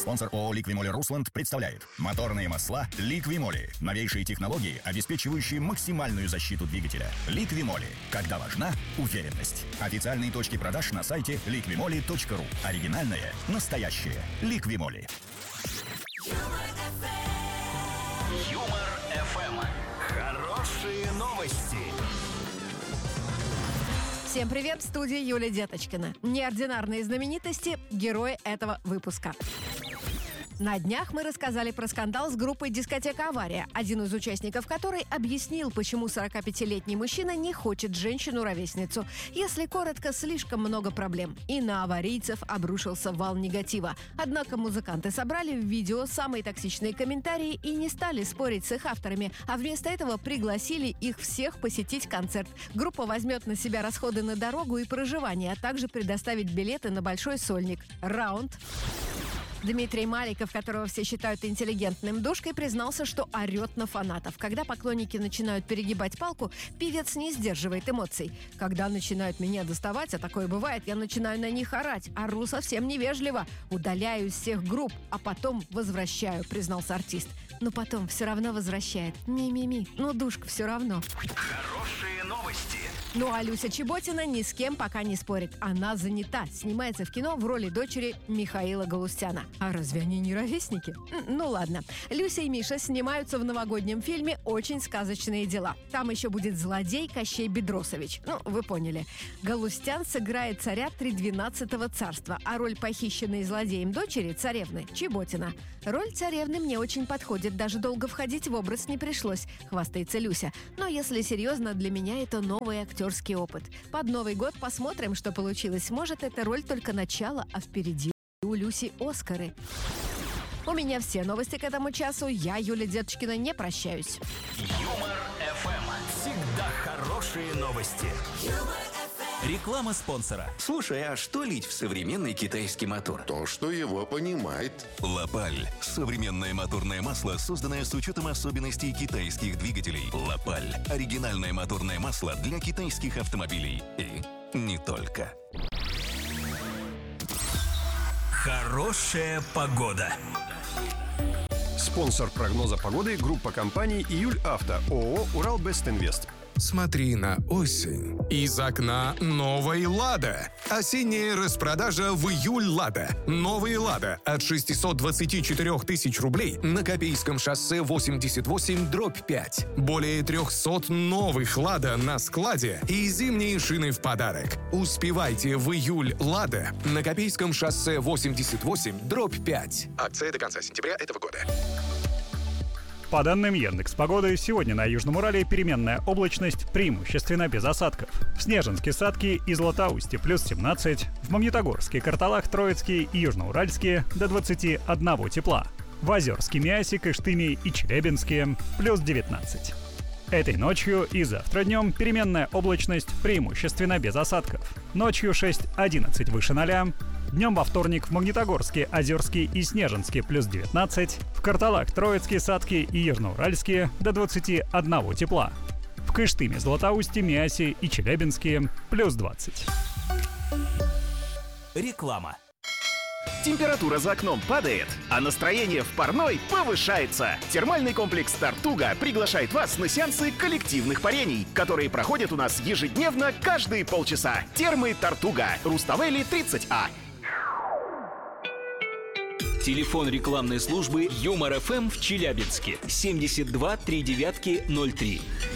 Спонсор ООО «Ликвимоли Русланд» представляет моторные масла «Ликвимоли». Новейшие технологии, обеспечивающие максимальную защиту двигателя. «Ликвимоли». Когда важна уверенность. Официальные точки продаж на сайте liquimoli.ru. Оригинальное, настоящее «Ликвимоли». Юмор ФМ. Хорошие новости. Всем привет, в студии Юлия Деточкина. Неординарные знаменитости – герои этого выпуска. На днях мы рассказали про скандал с группой «Дискотека Авария», один из участников которой объяснил, почему 45-летний мужчина не хочет женщину-ровесницу. Если коротко, слишком много проблем. И на аварийцев обрушился вал негатива. Однако музыканты собрали в видео самые токсичные комментарии и не стали спорить с их авторами, а вместо этого пригласили их всех посетить концерт. Группа возьмет на себя расходы на дорогу и проживание, а также предоставить билеты на большой сольник. Раунд. Дмитрий Маликов, которого все считают интеллигентным душкой, признался, что орет на фанатов. Когда поклонники начинают перегибать палку, певец не сдерживает эмоций. Когда начинают меня доставать, а такое бывает, я начинаю на них орать. Ору совсем невежливо. Удаляю из всех групп, а потом возвращаю, признался артист. Но потом все равно возвращает. Ми-ми-ми. Ну, душка все равно. Хорошие новости. Ну а Люся Чеботина ни с кем пока не спорит. Она занята. Снимается в кино в роли дочери Михаила Галустяна. А разве они не ровесники? Ну ладно. Люся и Миша снимаются в новогоднем фильме «Очень сказочные дела». Там еще будет злодей Кощей Бедросович. Ну, вы поняли. Галустян сыграет царя Тридвенадцатого царства, а роль похищенной злодеем дочери, царевны, Чеботина. Роль царевны мне очень подходит. Даже долго входить в образ не пришлось, хвастается Люся. Но если серьезно, для меня это новый актерский опыт. Под Новый год посмотрим, что получилось. Может, эта роль только начало, а впереди у Люси Оскары. У меня все новости к этому часу. Я, Юлия Деточкина, не прощаюсь. Юмор ФМ. Всегда хорошие новости. Реклама спонсора. Слушай, а что лить в современный китайский мотор? То, что его понимает. Лапаль. Современное моторное масло, созданное с учетом особенностей китайских двигателей. Лапаль. Оригинальное моторное масло для китайских автомобилей. И не только. Хорошая погода. Спонсор прогноза погоды – группа компаний «Июль Авто», ООО «Уралбестинвест». Смотри на осень. Из окна новой «Лада». Осенняя распродажа в июль «Лада». Новые «Лада» от 624 тысяч рублей на Копейском шоссе 88/5. Более 300 новых «Лада» на складе и зимние шины в подарок. Успевайте в июль «Лада» на Копейском шоссе 88/5. Акция до конца сентября этого года. По данным Яндекс.Погоды, сегодня на Южном Урале переменная облачность, преимущественно без осадков. В Снежинске, Садке и Златоусте плюс 17, в Магнитогорске, Карталах, Троицке и Южноуральске до 21 тепла. В Озерске, Миасе, Кыштыме и Челябинске плюс 19. Этой ночью и завтра днем переменная облачность, преимущественно без осадков. Ночью 6-11 выше 0. Днем во вторник в Магнитогорске, Озерске и Снежинске плюс 19. В Карталах, Троицке, Садке и Южноуральске до 21 тепла. В Кыштыме, Златоусте, Миасе и Челябинске плюс 20. Реклама. Температура за окном падает, а настроение в парной повышается. Термальный комплекс «Тартуга» приглашает вас на сеансы коллективных парений, которые проходят у нас ежедневно каждые полчаса. Термы «Тартуга», Руставели 30А. Телефон рекламной службы Юмор ФМ в Челябинске 72 39 03.